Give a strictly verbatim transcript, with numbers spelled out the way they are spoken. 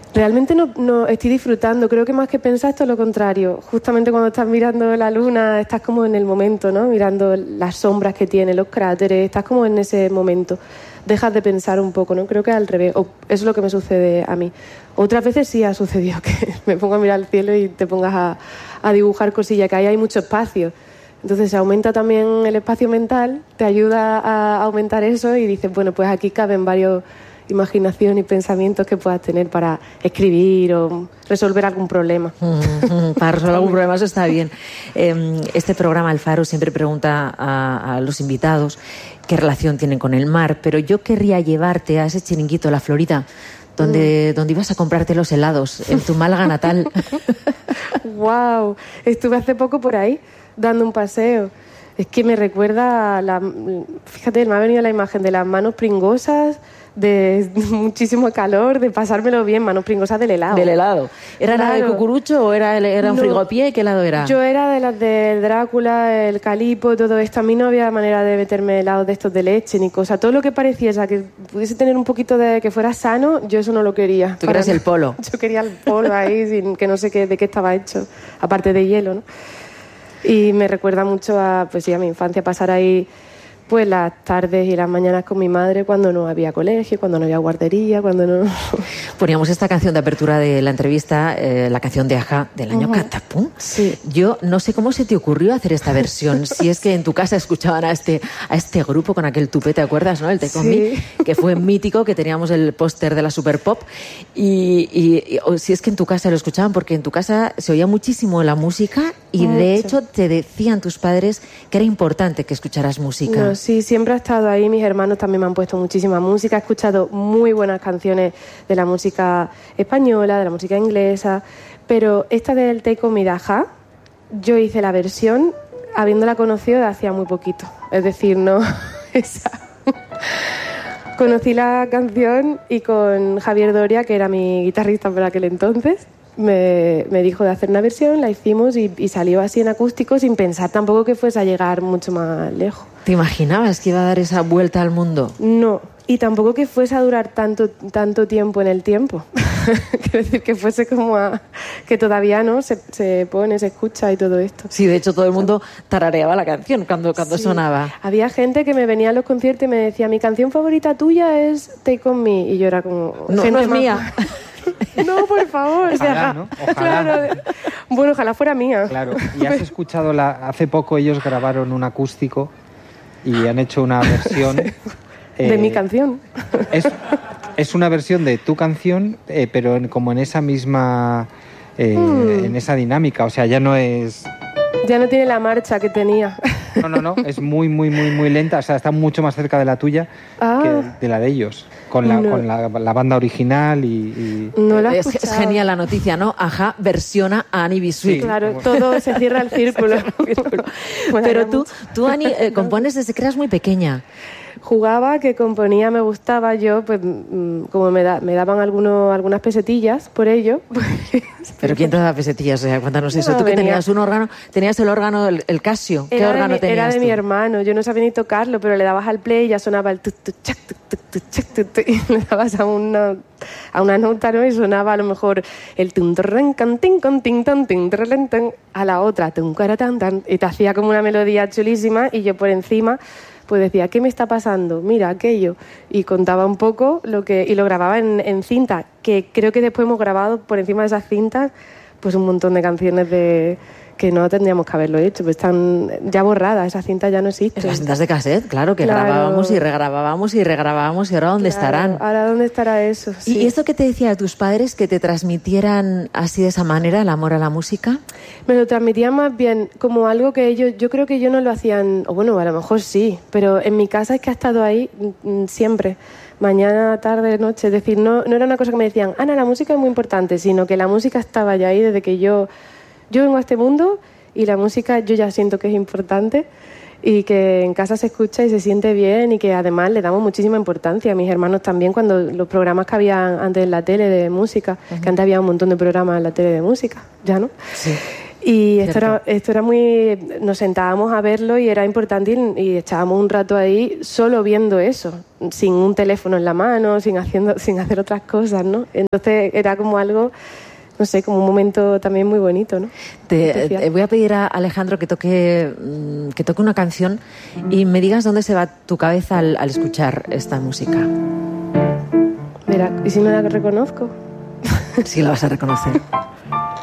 Realmente no, no estoy disfrutando, creo que más que pensar esto es lo contrario. Justamente cuando estás mirando la luna estás como en el momento, ¿no? Mirando las sombras que tiene, los cráteres, estás como en ese momento. Dejas de pensar un poco, ¿no? Creo que al revés, o eso es lo que me sucede a mí. Otras veces sí ha sucedido que me pongo a mirar al cielo y te pongas a, a dibujar cosillas, que ahí hay mucho espacio. Entonces se aumenta también el espacio mental, te ayuda a aumentar eso y dices, bueno, pues aquí caben varios imaginación y pensamientos que puedas tener para escribir o resolver algún problema. Mm, para resolver algún problema, eso está bien. Eh, este programa, El Faro, siempre pregunta a, a los invitados qué relación tienen con el mar, pero yo querría llevarte a ese chiringuito, La Florida, donde, mm. donde ibas a comprarte los helados, en tu Málaga natal. ¡Wow! Estuve hace poco por ahí, dando un paseo. Es que me recuerda a la... Fíjate, me ha venido la imagen de las manos pringosas, de muchísimo calor, de pasármelo bien, manos pringosas del helado. Del helado. ¿Era claro. nada de cucurucho o era, era un no, frigopié? ¿Qué helado era? Yo era de las del Drácula, el calipo, todo esto. A mí no había manera de meterme helados de estos de leche ni cosa. Todo lo que pareciese que pudiese tener un poquito de... que fuera sano, yo eso no lo quería. ¿Tú querías el polo? Yo quería el polo ahí, sin, que no sé qué, de qué estaba hecho, aparte de hielo, ¿no? Y me recuerda mucho a, pues sí, a mi infancia, pasar ahí pues las tardes y las mañanas con mi madre cuando no había colegio, cuando no había guardería, cuando no... Poníamos esta canción de apertura de la entrevista, eh, la canción de Ajá, del año uh-huh. Catapum. Sí. Yo no sé cómo se te ocurrió hacer esta versión, si es que en tu casa escuchaban a este, a este grupo con aquel tupé, ¿te acuerdas, no? El Take On Me, que fue mítico, que teníamos el póster de la Super Pop, y, y, y o si es que en tu casa lo escuchaban, porque en tu casa se oía muchísimo la música y Mucho. De hecho te decían tus padres que era importante que escucharas música. No, sí, siempre ha estado ahí. Mis hermanos también me han puesto muchísima música. He escuchado muy buenas canciones de la música española, de la música inglesa, pero esta del Take On Me de Ajá, yo hice la versión habiéndola conocido de hacía muy poquito. Es decir, no esa. Conocí la canción y con Javier Doria, que era mi guitarrista por aquel entonces, Me, me dijo de hacer una versión, la hicimos y, y salió así en acústico sin pensar tampoco que fuese a llegar mucho más lejos. ¿Te imaginabas que iba a dar esa vuelta al mundo? No, y tampoco que fuese a durar tanto, tanto tiempo en el tiempo. Quiero decir, que fuese como a... que todavía no se, se pone, se escucha y todo esto. Sí, de hecho todo el mundo tarareaba la canción cuando, cuando sí. sonaba. Había gente que me venía a los conciertos y me decía, mi canción favorita tuya es Take On Me, y yo era como... No, no es más... mía. No, por favor. Ojalá, o sea, ¿no? Ojalá. Claro, bueno, ojalá fuera mía. Claro, y has escuchado, la, hace poco ellos grabaron un acústico y han hecho una versión... de eh, mi canción. Es, es una versión de tu canción, eh, pero en, como en esa misma... Eh, hmm. en esa dinámica, o sea, ya no es... Ya no tiene la marcha que tenía. No, no, no, es muy, muy, muy, muy lenta, o sea, está mucho más cerca de la tuya ah. que de la de ellos. Con la, no. con la, la banda original y... y... No la he es, es genial la noticia, ¿no? Ajá, versiona a Annie B. Sweet. Sí, claro, todo se cierra el círculo. Bueno, pero tú, tú, Annie, eh, compones desde que eras muy pequeña. Jugaba, que componía, me gustaba. Yo, pues, como me, da, me daban algunos, algunas pesetillas por ello. ¿Pero quién te daba pesetillas? O sea, cuéntanos eso. No, ¿Tú que venía... tenías un órgano? ¿Tenías el órgano, el, el Casio? ¿Qué era órgano mi, tenías Era de tú? mi hermano. Yo no sabía ni tocarlo, pero le dabas al play y ya sonaba el... Tu, tu, chac, tu, tu, tu, chac, tu, tu, y le dabas a una, a una nota, ¿no? Y sonaba a lo mejor el... Tum, trrren, can, tin, con, tin, ton, tin, trrren, tan, a la otra. Tum, cara, tan, tan, y te hacía como una melodía chulísima y yo por encima... pues decía, ¿qué me está pasando? Mira, aquello. Y contaba un poco lo que... y lo grababa en, en cinta, que creo que después hemos grabado por encima de esas cintas pues un montón de canciones de que no tendríamos que haberlo hecho, pues están ya borradas, esas cintas ya no existen. Las cintas de cassette, claro, que claro. grabábamos y regrabábamos y regrabábamos, y ahora ¿dónde claro, estarán? Ahora ¿dónde estará eso? Sí. ¿Y esto que te decía a tus padres, que te transmitieran así de esa manera el amor a la música? Me lo transmitían más bien como algo que ellos, yo creo que ellos no lo hacían, o bueno, a lo mejor sí, pero en mi casa es que ha estado ahí m- siempre, mañana, tarde, noche, es decir, no, no era una cosa que me decían, Ana, la música es muy importante, sino que la música estaba ya ahí desde que yo, yo vengo a este mundo y la música yo ya siento que es importante y que en casa se escucha y se siente bien y que además le damos muchísima importancia. A mis hermanos también, cuando los programas que había antes en la tele de música, uh-huh. que antes había un montón de programas en la tele de música, ya no. Sí. Y esto era, esto era muy... Nos sentábamos a verlo y era importante y, y estábamos un rato ahí solo viendo eso, sin un teléfono en la mano, sin, haciendo, sin hacer otras cosas, ¿no? Entonces era como algo, no sé, como un momento también muy bonito, ¿no? Te, te voy a pedir a Alejandro que toque, que toque una canción y me digas dónde se va tu cabeza al, al escuchar esta música. Mira, ¿y si no la reconozco? Sí, la vas a reconocer.